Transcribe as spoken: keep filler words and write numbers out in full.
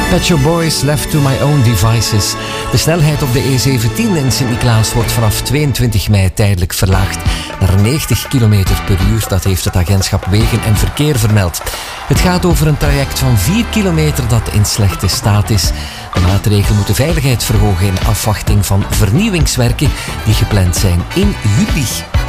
Pet Shop Boys, Left to My Own Devices. De snelheid op de E zeventien in Sint-Niklaas wordt vanaf tweeëntwintig mei tijdelijk verlaagd naar negentig kilometer per uur. Dat heeft het agentschap Wegen en Verkeer vermeld. Het gaat over een traject van vier kilometer dat in slechte staat is. De maatregel moet de veiligheid verhogen in afwachting van vernieuwingswerken die gepland zijn in juli.